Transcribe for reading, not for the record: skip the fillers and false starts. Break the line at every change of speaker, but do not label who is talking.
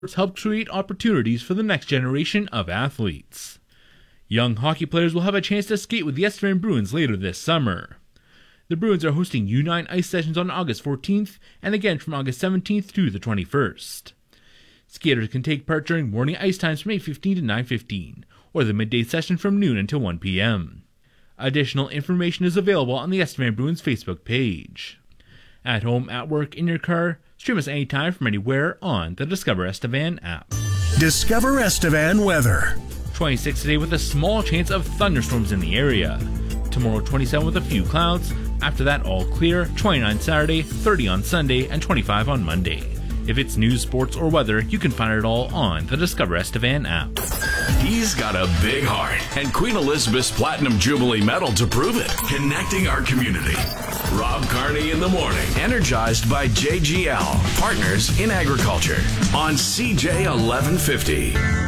help create opportunities for the next generation of athletes. Young hockey players will have a chance to skate with the Estevan Bruins later this summer. The Bruins are hosting U9 ice sessions on August 14th and again from August 17th through the 21st. Skaters can take part during morning ice times from 8:15 to 9:15, or the midday session from noon until 1 p.m. Additional information is available on the Estevan Bruins Facebook page. At home, at work, in your car, stream us anytime from anywhere on the Discover Estevan app.
Discover Estevan weather.
26 today with a small chance of thunderstorms in the area. Tomorrow 27 with a few clouds. After that all clear. 29 Saturday, 30 on Sunday, and 25 on Monday. If it's news, sports, or weather, you can find it all on the Discover Estevan app.
He's got a big heart and Queen Elizabeth's Platinum Jubilee Medal to prove it. Connecting our community. Rob Carney in the morning. Energized by JGL, partners in agriculture on CJ 1150.